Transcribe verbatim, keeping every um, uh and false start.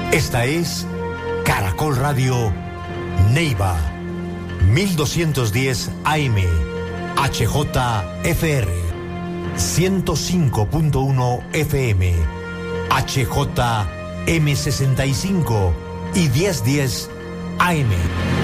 Esta es Caracol Radio Neiva, mil doscientos diez A M, H J F R, ciento cinco punto uno F M, H J M sesenta y cinco y mil diez A M.